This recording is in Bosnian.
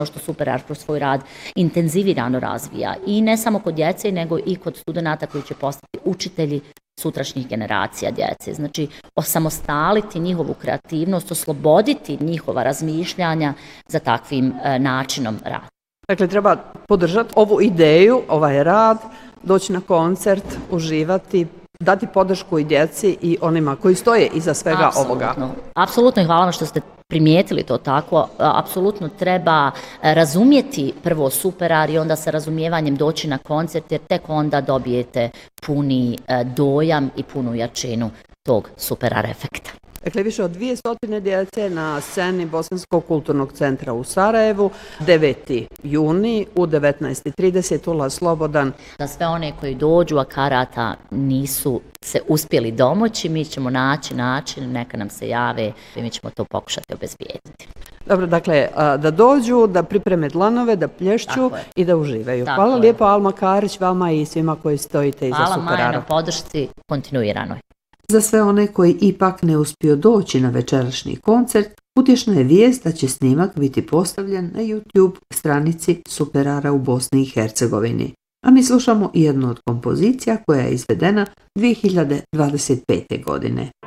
što Superar kroz svoj rad intenzivirano razvija i ne samo kod djece nego i kod studenata koji će postati učitelji sutrašnjih generacija djece. Znači, osamostaliti njihovu kreativnost, osloboditi njihova razmišljanja za takvim načinom rada. Dakle, treba podržati ovu ideju, ovaj rad, doći na koncert, uživati, dati podršku i djeci i onima koji stoje iza svega ovoga. Apsolutno i hvala vam što ste primijetili to tako. Apsolutno treba razumjeti prvo Superar i onda sa razumijevanjem doći na koncert, jer tek onda dobijete puni dojam i punu jačinu tog Superar efekta. Dakle, više od 200 djece na sceni Bosanskog kulturnog centra u Sarajevu, 9. juni u 19:30, ulaz slobodan. Za sve one koji dođu, a karata nisu se uspjeli domoći, mi ćemo naći način, neka nam se jave i mi ćemo to pokušati obezbijediti. Dobro, dakle, da dođu, da pripreme dlanove, da plješću i da uživaju. Hvala lijepo Alma Karić, vama i svima koji stojite iza Superara. Hvala Maja na podršci kontinuiranoj. Za sve one koji ipak ne uspiju doći na večerašnji koncert, utješna je vijest da će snimak biti postavljen na YouTube stranici Superara u Bosni i Hercegovini. A mi slušamo jednu od kompozicija koja je izvedena 2025. godine.